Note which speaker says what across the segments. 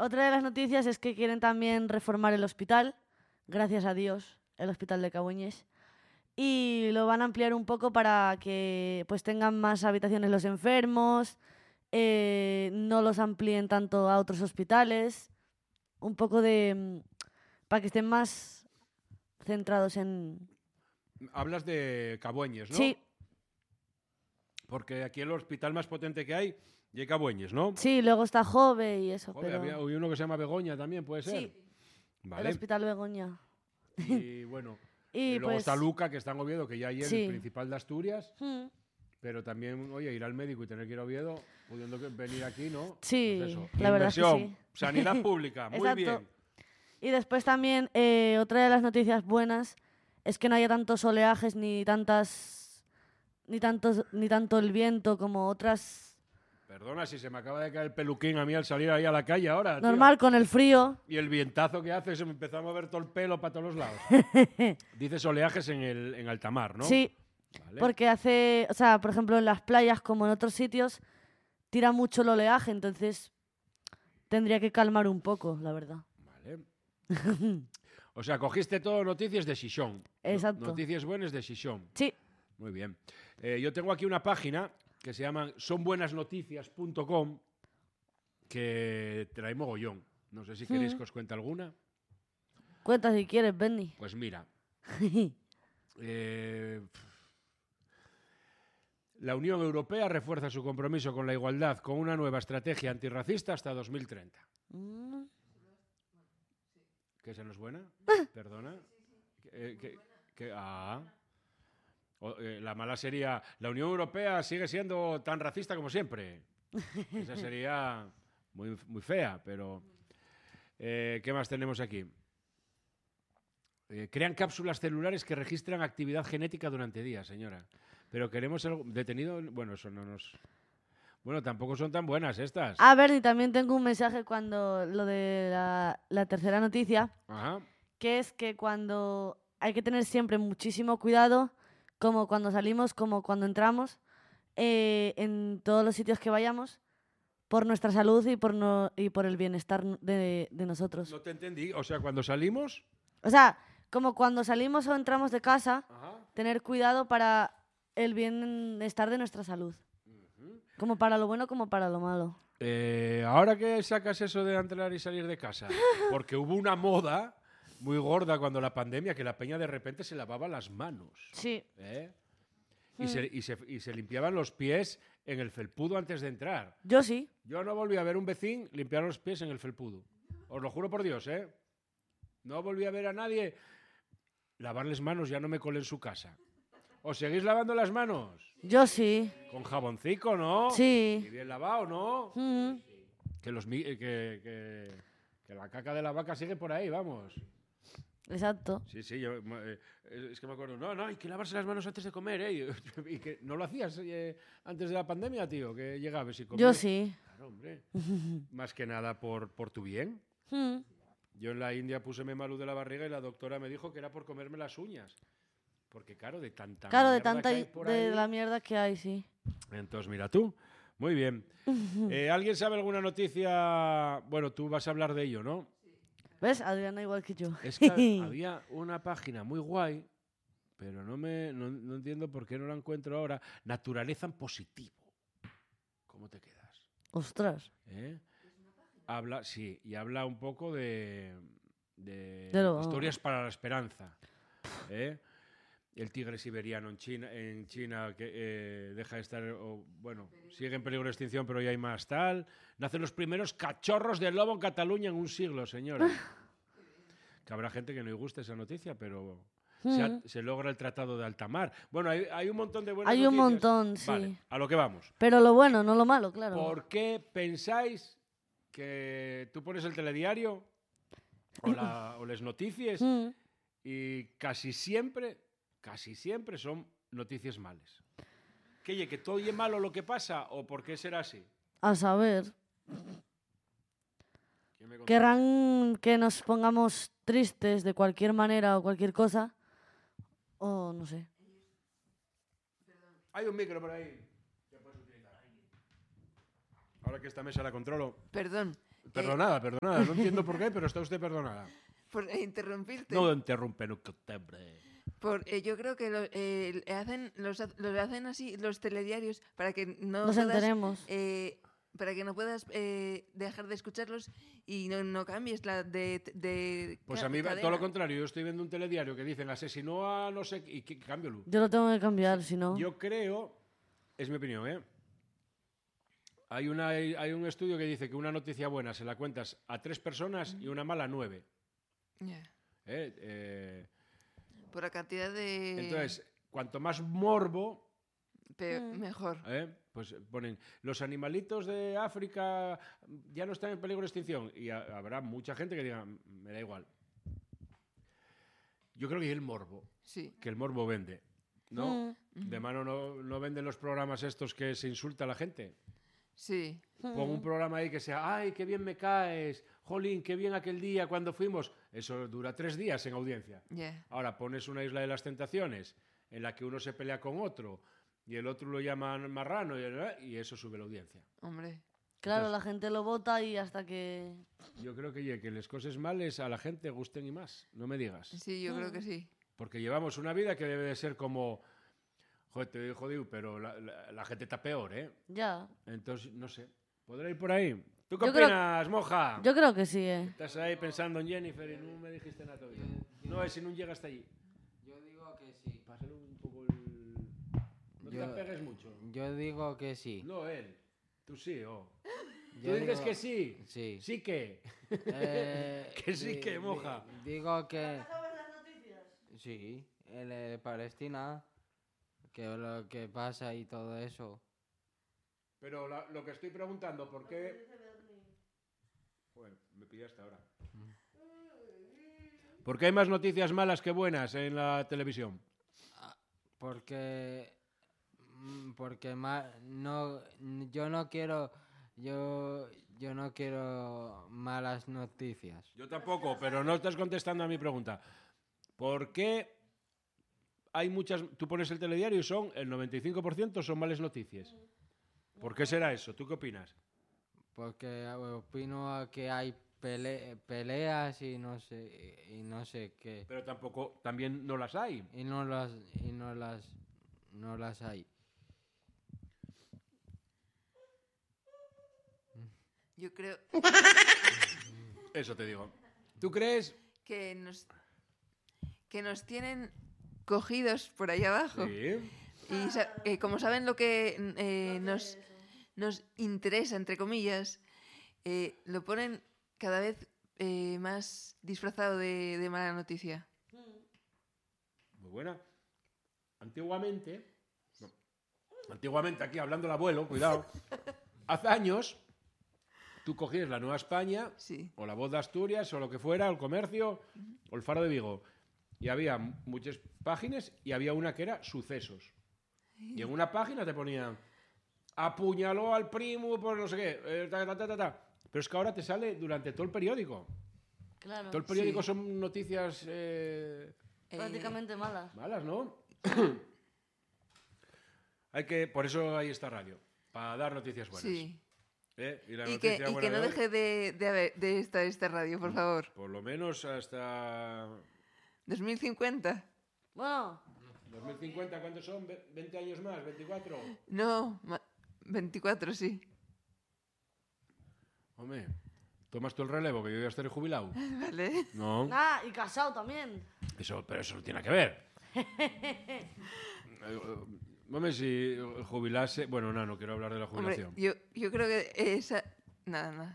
Speaker 1: Otra de las noticias es que quieren también reformar el hospital, gracias a Dios, el hospital de Cabueñes. Y lo van a ampliar un poco para que pues tengan más habitaciones los enfermos, no los amplíen tanto a otros hospitales, un poco para que estén más centrados en...
Speaker 2: Hablas de Cabueñes, ¿no?
Speaker 1: Sí,
Speaker 2: Porque aquí el hospital más potente que hay es Cabueñes, ¿no?
Speaker 1: sí, luego está Jove y eso,
Speaker 2: Joder,
Speaker 1: pero...
Speaker 2: había uno que se llama Begoña también, ¿puede ser?
Speaker 1: Sí, el
Speaker 2: Vale.
Speaker 1: hospital Begoña.
Speaker 2: Y bueno,
Speaker 1: Y
Speaker 2: luego
Speaker 1: pues...
Speaker 2: está Luca, que está en Oviedo, que ya hay el
Speaker 1: Sí.
Speaker 2: principal de Asturias.
Speaker 1: Mm,
Speaker 2: Pero también, oye, ir al médico y tener que ir a Oviedo, pudiendo venir aquí, ¿no?
Speaker 1: Sí,
Speaker 2: Pues eso.
Speaker 1: la verdad es que
Speaker 2: Inversión,
Speaker 1: sí.
Speaker 2: sanidad pública, muy
Speaker 1: Exacto.
Speaker 2: bien.
Speaker 1: Y después también, otra de las noticias buenas es que no haya tantos oleajes ni tanto el viento como otras...
Speaker 2: Perdona, si se me acaba de caer el peluquín a mí al salir ahí a la calle ahora, tío.
Speaker 1: Normal, con el frío.
Speaker 2: Y el vientazo que hace, se me empezó a mover todo el pelo para todos los lados. Dices oleajes en alta mar, ¿no?
Speaker 1: Sí,
Speaker 2: Vale.
Speaker 1: porque hace, o sea, por ejemplo, en las playas como en otros sitios, tira mucho el oleaje, entonces tendría que calmar un poco, la verdad.
Speaker 2: Vale. O sea, cogiste todo noticias de Xixón.
Speaker 1: Exacto.
Speaker 2: Noticias buenas de Xixón.
Speaker 1: Sí,
Speaker 2: Muy bien. Yo tengo aquí una página que se llama sonbuenasnoticias.com que trae mogollón. No sé si queréis que os cuente alguna.
Speaker 1: cuenta si quieres, Benny.
Speaker 2: Pues mira. La Unión Europea refuerza su compromiso con la igualdad con una nueva estrategia antirracista hasta 2030.
Speaker 1: Mm,
Speaker 2: ¿Que esa no es buena? Perdona. La mala sería, la Unión Europea sigue siendo tan racista como siempre. Esa sería muy, muy fea, pero... ¿qué más tenemos aquí? Crean cápsulas celulares que registran actividad genética durante días, señora. Pero queremos algo... ¿Detenido? Bueno, eso no nos... Bueno, tampoco son tan buenas estas.
Speaker 1: Ah, Bernie, también tengo un mensaje cuando lo de la tercera noticia,
Speaker 2: Ajá.
Speaker 1: que es que cuando hay que tener siempre muchísimo cuidado, como cuando salimos, como cuando entramos, en todos los sitios que vayamos, por nuestra salud y por el bienestar de nosotros.
Speaker 2: No te entendí. O sea, cuando salimos...
Speaker 1: O sea, como cuando salimos o entramos de casa,
Speaker 2: Ajá.
Speaker 1: tener cuidado para el bienestar de nuestra salud. Como para lo bueno como para lo malo.
Speaker 2: Ahora que sacas eso de entrar y salir de casa, porque hubo una moda muy gorda cuando la pandemia, que la peña de repente se lavaba las manos.
Speaker 1: Sí.
Speaker 2: Y se limpiaban los pies en el felpudo antes de entrar.
Speaker 1: Yo sí.
Speaker 2: Yo no volví a ver un vecino limpiar los pies en el felpudo. Os lo juro por Dios, ¿eh? No volví a ver a nadie lavarles manos, ya no me colé en su casa. ¿Os seguís lavando las manos?
Speaker 1: Yo sí.
Speaker 2: Con jaboncico, ¿no?
Speaker 1: Sí.
Speaker 2: Y bien lavado, ¿no?
Speaker 1: Mm.
Speaker 2: Que la caca de la vaca sigue por ahí, vamos.
Speaker 1: Exacto.
Speaker 2: Sí, es que me acuerdo, no, hay que lavarse las manos antes de comer, ¿eh? Y que no lo hacías antes de la pandemia, tío, que llegabas y comías.
Speaker 1: Yo sí.
Speaker 2: Claro, hombre. Más que nada por tu bien.
Speaker 1: Mm.
Speaker 2: Yo en la India puseme malo de la barriga y la doctora me dijo que era por comerme las uñas. Porque claro, de tanta
Speaker 1: Claro, de
Speaker 2: mierda
Speaker 1: tanta
Speaker 2: que hay por
Speaker 1: de
Speaker 2: ahí.
Speaker 1: la mierda que hay, sí.
Speaker 2: Entonces, mira tú. Muy bien. ¿Alguien sabe alguna noticia? Bueno, tú vas a hablar de ello, ¿no?
Speaker 1: ¿Ves? Adriana igual que yo.
Speaker 2: Es que había una página muy guay, pero no entiendo por qué no la encuentro ahora. Naturaleza en positivo. ¿Cómo te quedas?
Speaker 1: Ostras.
Speaker 2: Habla un poco de
Speaker 1: lo-
Speaker 2: historias para la esperanza. El tigre siberiano en China que deja de estar, sigue en peligro de extinción, pero ya hay más tal. Nacen los primeros cachorros de lobo en Cataluña en un siglo, señora. Que habrá gente que no le guste esa noticia, pero se logra el Tratado de Alta Mar. Bueno, hay un montón de buenas
Speaker 1: Hay
Speaker 2: noticias.
Speaker 1: un montón, sí.
Speaker 2: Vale, a lo que vamos.
Speaker 1: Pero lo bueno, no lo malo, claro.
Speaker 2: ¿Por qué pensáis que tú pones el telediario o las noticias y casi siempre son noticias malas? ¿Que todo es malo lo que pasa o por qué será así?
Speaker 1: A saber. Querrán que nos pongamos tristes de cualquier manera o cualquier cosa. O no sé.
Speaker 2: Hay un micro por ahí que puedes utilizar. Ahora que esta mesa la controlo.
Speaker 3: Perdón,
Speaker 2: Perdonada, perdonada. No entiendo por qué, pero está usted perdonada.
Speaker 3: Por interrumpirte.
Speaker 2: No interrumpe nunca, hombre.
Speaker 3: Yo creo que lo hacen así los telediarios para que no
Speaker 1: Nos
Speaker 3: puedas,
Speaker 1: enteremos.
Speaker 3: para que no puedas dejar de escucharlos y no cambies la de
Speaker 2: Pues a mí
Speaker 3: cadena.
Speaker 2: todo lo contrario. Yo estoy viendo un telediario que dicen asesinó a no sé y cámbialo.
Speaker 1: Yo lo tengo que cambiar, si no.
Speaker 2: Yo creo, es mi opinión, ¿eh? Hay un estudio que dice que una noticia buena se la cuentas a 3 personas y una mala a 9.
Speaker 3: Ya. Por la cantidad de...
Speaker 2: Entonces, cuanto más morbo,
Speaker 3: mejor.
Speaker 2: pues ponen los animalitos de África ya no están en peligro de extinción y habrá mucha gente que diga, me da igual. Yo creo que el morbo,
Speaker 3: Sí.
Speaker 2: que el morbo vende, ¿no? De mano no venden los programas estos que se insulta a la gente.
Speaker 3: Sí.
Speaker 2: Pon un programa ahí que sea, ay, qué bien me caes, jolín, qué bien aquel día cuando fuimos. Eso dura 3 días en audiencia.
Speaker 3: Yeah.
Speaker 2: Ahora pones una Isla de las Tentaciones en la que uno se pelea con otro y el otro lo llama marrano y eso sube la audiencia.
Speaker 3: Hombre.
Speaker 1: Claro,
Speaker 2: Entonces,
Speaker 1: la gente lo vota y hasta que...
Speaker 2: yo creo que las cosas males a la gente gusten y más, no me digas.
Speaker 3: Sí, yo creo que sí.
Speaker 2: Porque llevamos una vida que debe de ser como, joder, te digo jodido, pero la gente está peor, ¿eh?
Speaker 1: Ya.
Speaker 2: Entonces, no sé, ¿podrá ir por ahí? ¿Tú qué
Speaker 1: Yo creo-
Speaker 2: opinas, moja?
Speaker 1: Yo creo que sí,
Speaker 2: Estás ahí pensando en Jennifer y no me dijiste nada todavía. No, si no llega hasta allí.
Speaker 4: Yo digo que sí.
Speaker 2: Pásale un poco el... No te pegues mucho.
Speaker 4: Yo digo que sí.
Speaker 2: No, él. Tú sí, oh. ¿Tú
Speaker 4: Yo
Speaker 2: dices
Speaker 4: digo-
Speaker 2: que sí?
Speaker 4: Sí.
Speaker 2: ¿Sí que?
Speaker 4: Que
Speaker 2: sí que, moja.
Speaker 4: Digo que... Sí, el de Palestina, que lo que pasa y todo eso.
Speaker 2: Pero lo que estoy preguntando, ¿por qué...? Bueno, me pillaste ahora. ¿Por qué hay más noticias malas que buenas en la televisión?
Speaker 4: Porque no, yo no quiero malas noticias.
Speaker 2: Yo tampoco, pero no estás contestando a mi pregunta. ¿Por qué hay muchas... Tú pones el telediario y el 95% son malas noticias? ¿Por qué será eso? ¿Tú qué opinas?
Speaker 4: Porque opino que hay peleas y no sé qué.
Speaker 2: Pero tampoco, también no las hay.
Speaker 4: Y no las hay.
Speaker 3: Yo creo
Speaker 2: Eso te digo. ¿Tú crees?
Speaker 3: que nos tienen cogidos por ahí abajo.
Speaker 2: Sí.
Speaker 3: Y como saben lo que nos interesa, entre comillas, lo ponen cada vez más disfrazado de mala noticia.
Speaker 2: Muy buena. Antiguamente, aquí hablando el abuelo, cuidado, hace años tú cogías la Nueva España,
Speaker 3: Sí.
Speaker 2: o la Voz de Asturias, o lo que fuera, el Comercio, o el Faro de Vigo, y había muchas páginas y había una que era sucesos. Y en una página te ponían apuñaló al primo por no sé qué, Pero es que ahora te sale durante todo el periódico.
Speaker 1: Claro.
Speaker 2: Todo el periódico
Speaker 3: Sí.
Speaker 2: son noticias
Speaker 1: Prácticamente malas.
Speaker 2: malas, ¿no? Por eso hay esta radio, para dar noticias buenas.
Speaker 3: Sí.
Speaker 2: Y la
Speaker 3: Y
Speaker 2: noticia
Speaker 3: que
Speaker 2: buena
Speaker 3: no
Speaker 2: de hoy,
Speaker 3: deje de estar esta radio, por favor.
Speaker 2: por lo menos hasta
Speaker 3: 2050.
Speaker 1: Bueno,
Speaker 2: 2050, ¿cuántos son? ¿20 años más? ¿24?
Speaker 3: No, 24, sí.
Speaker 2: Hombre, tomas tú el relevo, que yo ya estaré jubilado.
Speaker 3: Vale.
Speaker 2: No,
Speaker 1: y casado también.
Speaker 2: pero eso no tiene que ver. Hombre, si jubilase... Bueno, no quiero hablar de la
Speaker 3: Hombre,
Speaker 2: jubilación.
Speaker 3: yo creo que esa... Nada.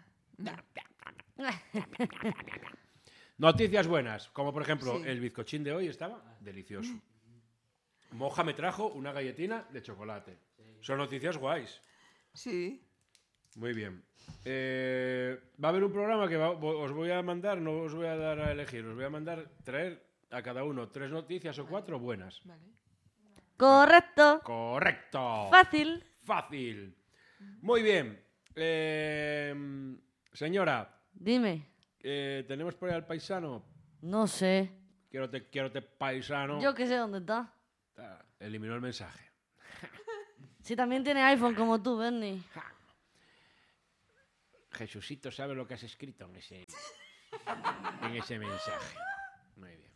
Speaker 2: Noticias buenas, como por ejemplo,
Speaker 3: Sí.
Speaker 2: el bizcochín de hoy estaba delicioso. Moja me trajo una galletina de chocolate. Son noticias guays.
Speaker 3: Sí.
Speaker 2: Muy bien. Va a haber un programa que os voy a mandar, no os voy a dar a elegir, os voy a traer a cada uno 3 noticias o 4 buenas.
Speaker 3: Vale.
Speaker 1: Correcto.
Speaker 2: ¡Correcto!
Speaker 1: Fácil.
Speaker 2: Fácil. Muy bien. Señora,
Speaker 1: Dime.
Speaker 2: ¿tenemos por ahí al paisano?
Speaker 1: No sé.
Speaker 2: Quiero te paisano.
Speaker 1: Yo que sé dónde está.
Speaker 2: Eliminó el mensaje.
Speaker 1: Si también tiene iPhone como tú, Bernie.
Speaker 2: Jesucito sabe lo que has escrito en ese mensaje. Muy bien.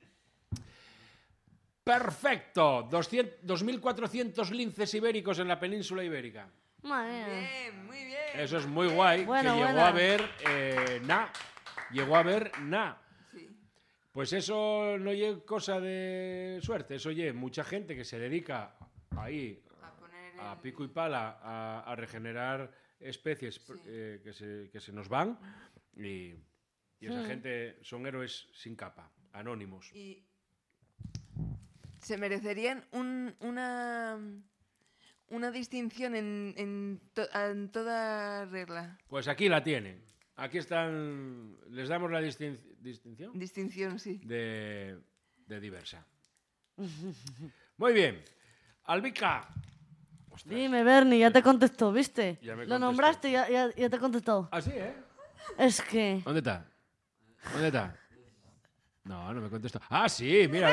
Speaker 2: Perfecto. 2.400 linces ibéricos en la península ibérica.
Speaker 1: Madre mía.
Speaker 3: Bien, muy bien.
Speaker 2: Eso es muy guay.
Speaker 1: Bueno,
Speaker 2: que llegó
Speaker 1: buena.
Speaker 2: a ver Llegó a ver
Speaker 3: Sí.
Speaker 2: Pues eso no es cosa de suerte. Eso es mucha gente que se dedica ahí
Speaker 3: A poner
Speaker 2: a
Speaker 3: el-
Speaker 2: pico y pala a regenerar especies
Speaker 3: Sí.
Speaker 2: que se nos van y esa gente son héroes sin capa, anónimos.
Speaker 3: Y se merecerían una distinción en toda regla.
Speaker 2: Pues aquí la tienen. Aquí están. Les damos la distinción
Speaker 3: Distinción, sí.
Speaker 2: de diversa. Muy bien. Albica. Ostras.
Speaker 1: Dime, Bernie, ya te contestó, ¿viste?
Speaker 2: Ya me
Speaker 1: Lo
Speaker 2: contestó.
Speaker 1: nombraste y ya te ha contestado.
Speaker 2: Ah, sí, ¿eh?
Speaker 1: Es que...
Speaker 2: ¿Dónde está? ¿Dónde está? No, no me contestó. Ah, sí, mira.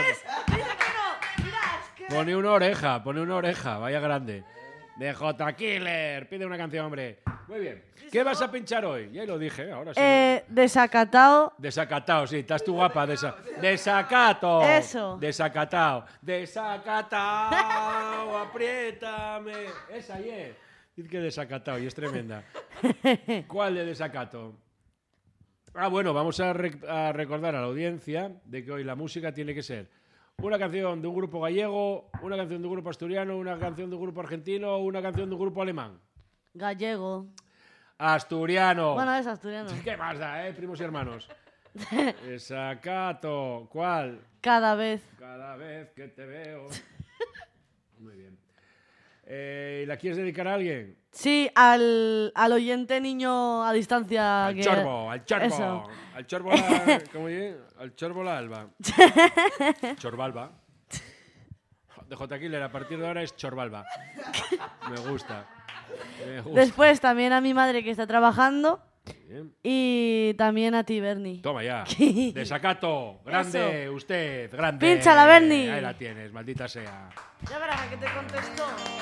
Speaker 2: Pone una oreja, vaya grande. De J. Killer, pide una canción, hombre. Muy bien. ¿Qué vas a pinchar hoy? Ya lo dije, ahora sí.
Speaker 1: Desacatado.
Speaker 2: Desacatado, sí, estás tú guapa. Desacato.
Speaker 1: Eso.
Speaker 2: Desacatado. Desacatado, apriétame. Esa, Dice que desacatado y es tremenda. ¿Cuál de desacato? Ah, bueno, vamos a recordar a la audiencia de que hoy la música tiene que ser una canción de un grupo gallego, una canción de un grupo asturiano, una canción de un grupo argentino, una canción de un grupo alemán.
Speaker 1: Gallego.
Speaker 2: Asturiano.
Speaker 1: Bueno, es asturiano.
Speaker 2: ¿Qué más da, primos y hermanos? Desacato. ¿Cuál?
Speaker 1: Cada vez.
Speaker 2: Cada vez que te veo. Muy bien. ¿La quieres dedicar a alguien?
Speaker 1: Sí, al oyente niño a distancia.
Speaker 2: Al chorbo.
Speaker 1: Eso.
Speaker 2: Al chorbo ¿cómo dice? Al chorbo la alba. Chorbalba. De J. Killer, a partir de ahora es Chorbalba. Me gusta.
Speaker 1: Después también a mi madre que está trabajando.
Speaker 2: Bien.
Speaker 1: Y también a ti, Bernie.
Speaker 2: Toma ya. Desacato. Grande, usted. Grande.
Speaker 1: Pínchala, Bernie.
Speaker 2: Ahí la tienes, maldita sea.
Speaker 1: Ya verás a que te contestó.